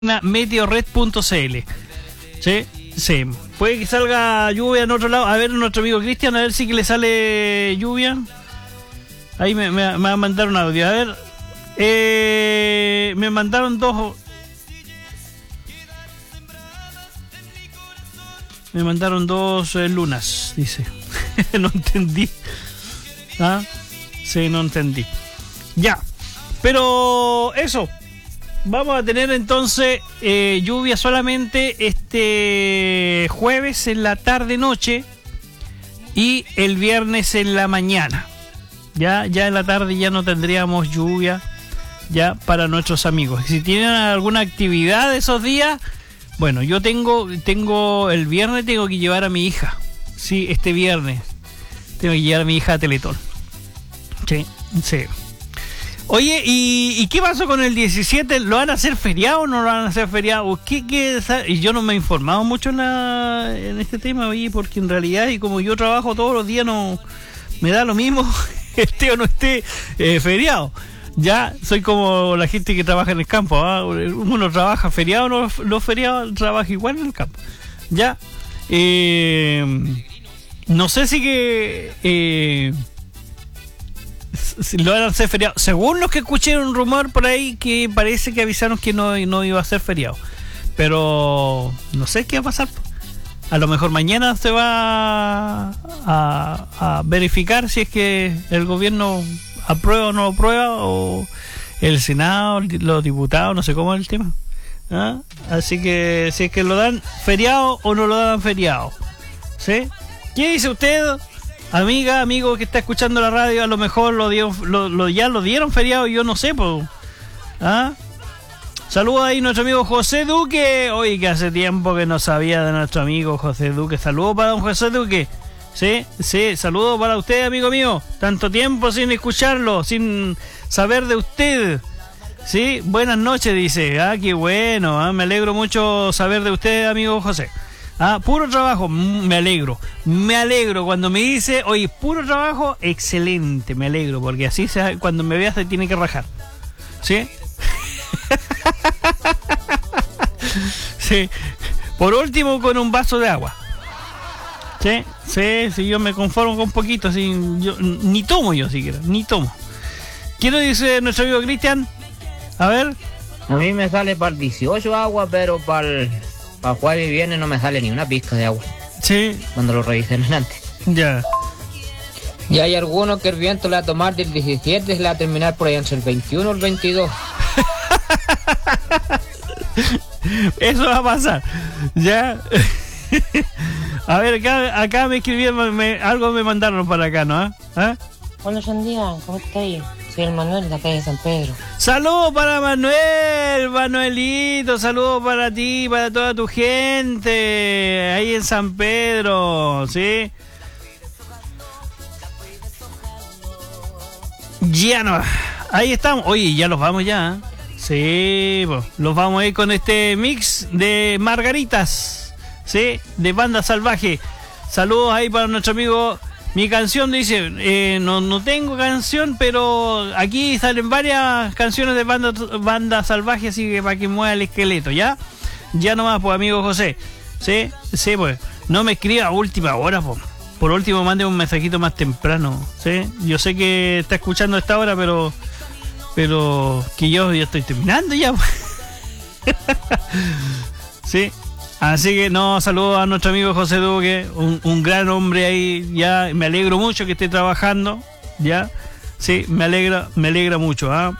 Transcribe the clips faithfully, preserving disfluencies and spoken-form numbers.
meteorred punto c l. Sí, sí. Puede que salga lluvia en otro lado. A ver, nuestro amigo Cristian, a ver si que le sale lluvia. Ahí me, me, me mandaron audio. A ver, eh, me mandaron dos. Me mandaron dos eh, lunas, dice. No entendí. ¿Ah? Sí, no entendí. Ya. Pero eso. Vamos a tener entonces eh, lluvia solamente este jueves en la tarde-noche y el viernes en la mañana. Ya, ya en la tarde ya no tendríamos lluvia ya para nuestros amigos. Si tienen alguna actividad esos días, bueno, yo tengo, tengo el viernes tengo que llevar a mi hija. Sí, este viernes tengo que llevar a mi hija a Teletón. Sí, sí. Oye, ¿y, ¿y qué pasó con el diecisiete? ¿Lo van a hacer feriado o no lo van a hacer feriado? ¿Qué, qué, y yo no me he informado mucho en, la, en este tema, oye, porque en realidad, y como yo trabajo todos los días, no me da lo mismo, esté o no esté eh, feriado. Ya soy como la gente que trabaja en el campo, ¿eh? Uno trabaja feriado, no, no feriado, trabaja igual en el campo. Ya, eh, no sé si que... Eh, lo van a hacer feriado. Según los que escuché un rumor por ahí que parece que avisaron que no, no iba a ser feriado. Pero no sé qué va a pasar. A lo mejor mañana se va a, a verificar si es que el gobierno aprueba o no aprueba, o el Senado, los diputados, no sé cómo es el tema. ¿Ah? Así que si es que lo dan feriado o no lo dan feriado. ¿Sí? ¿Qué dice usted? Amiga, amigo que está escuchando la radio, a lo mejor lo dieron, lo, lo, ya lo dieron feriado, yo no sé, pues. ¿Ah? Saludos ahí nuestro amigo José Duque. Oye, que hace tiempo que no sabía de nuestro amigo José Duque. Saludos para don José Duque. Sí, sí, saludos para usted, amigo mío. Tanto tiempo sin escucharlo, sin saber de usted. Sí, buenas noches, dice. Ah, qué bueno, ¿ah? Me alegro mucho saber de usted, amigo José. Ah, puro trabajo, me alegro, me alegro cuando me dice, oye, puro trabajo, excelente, me alegro, porque así se, cuando me vea se tiene que rajar, ¿sí? Sí, por último con un vaso de agua, ¿sí? Sí, sí, yo me conformo con un poquito, así, yo, ni tomo yo siquiera, ni tomo. ¿Qué nos dice nuestro amigo Cristian? A ver. A mí me sale para el dieciocho agua, pero para el... Para jueves y viernes no me sale ni una pizca de agua. Sí. Cuando lo revisé antes. Ya. Y hay algunos que el viento le va a tomar del diecisiete, se le va a terminar por ahí entre el veintiuno o el veintidós. Eso va a pasar. Ya. A ver, acá, acá me escribieron, me, algo me mandaron para acá, ¿no? ¿Ah? Hola, Sandía, ¿cómo estás? Soy el Manuel de acá de San Pedro. Saludos para Manuel, Manuelito, saludos para ti, para toda tu gente, ahí en San Pedro, ¿sí? Ya no, ahí estamos, oye, ya los vamos ya, ¿eh? Sí, pues, los vamos a ir con este mix de margaritas, ¿sí? De Banda Salvaje. Saludos ahí para nuestro amigo. Mi canción dice, eh, no, no tengo canción, pero aquí salen varias canciones de banda, banda salvaje, así que para que mueva el esqueleto, ¿ya? Ya nomás, pues, amigo José. Sí, sí, pues, no me escriba a última hora, pues. Por último, mande un mensajito más temprano, ¿sí? Yo sé que está escuchando a esta hora, pero, pero que yo ya estoy terminando ya, pues. Sí. Así que no, saludos a nuestro amigo José Duque, un, un gran hombre ahí, ya, me alegro mucho que esté trabajando, ya, sí, me alegra, me alegra mucho, ¿ah?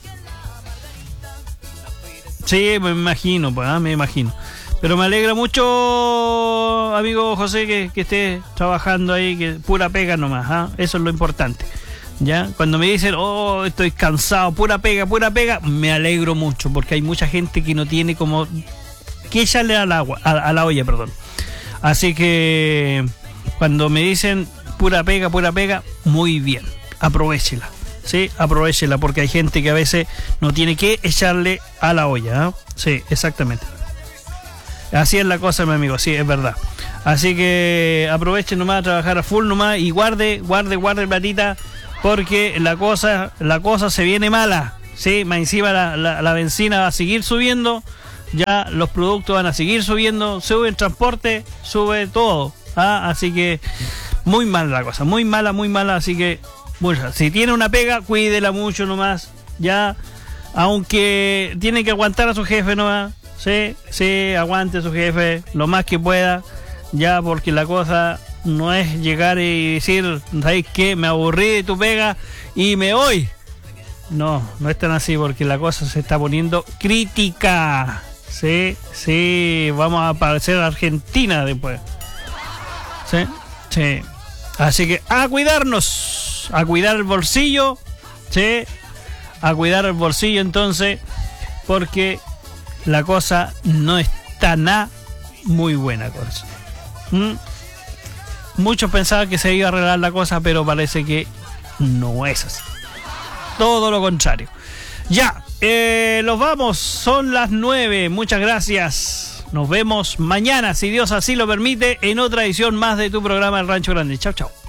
Sí, me imagino, pues, ¿ah? Me imagino, pero me alegra mucho, amigo José, que, que esté trabajando ahí, que pura pega nomás, ¿ah? Eso es lo importante, ya, cuando me dicen, oh, estoy cansado, pura pega, pura pega, me alegro mucho, porque hay mucha gente que no tiene como... que echarle al agua, a, a la olla, perdón. Así que cuando me dicen pura pega, pura pega, muy bien, aprovéchela, sí, aprovéchela, porque hay gente que a veces no tiene que echarle a la olla, ¿eh? Sí, exactamente. Así es la cosa, mi amigo, sí, es verdad. Así que aprovechen nomás a trabajar a full nomás y guarde, guarde, guarde platita, porque la cosa, la cosa se viene mala, sí, más encima la, la, la benzina va a seguir subiendo. ya los productos van a seguir subiendo, sube el transporte, sube todo, ¿ah? Así que muy mala la cosa, muy mala, muy mala, así que bueno, si tiene una pega, cuídela mucho nomás, ya, aunque tiene que aguantar a su jefe nomás, sí, sí, aguante a su jefe lo más que pueda, ya, porque la cosa no es llegar y decir, ¿sabes qué? Me aburrí de tu pega y me voy. No, no es tan así, porque la cosa se está poniendo crítica. Sí, sí, vamos a parecer Argentina después. Sí, sí. Así que a cuidarnos, a cuidar el bolsillo, sí, a cuidar el bolsillo entonces, porque la cosa no está nada muy buena cosa. ¿Mm? Muchos pensaban que se iba a arreglar la cosa, pero parece que no es así. Todo lo contrario. Ya, eh, los vamos, son las nueve. Muchas gracias. Nos vemos mañana, si Dios así lo permite, en otra edición más de tu programa El Rancho Grande. Chao, chao.